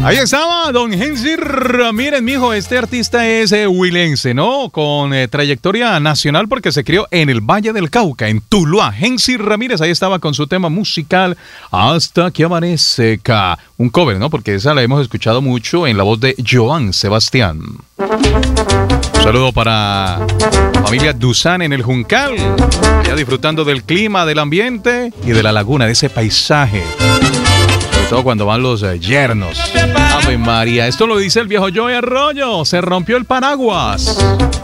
Ahí estaba don Hensi Ramírez, mijo. Este artista es huilense, ¿no? Con trayectoria nacional porque se crió en el Valle del Cauca, en Tuluá. Hensi Ramírez, ahí estaba con su tema musical Hasta que amanece. Un cover, ¿no? Porque esa la hemos escuchado mucho en la voz de Joan Sebastián. Un saludo para la familia Duzán en el Juncal, ya disfrutando del clima, del ambiente y de la laguna, de ese paisaje. Sobre todo cuando van los yernos. Ave María, esto lo dice el viejo Joey Arroyo. Se rompió el paraguas.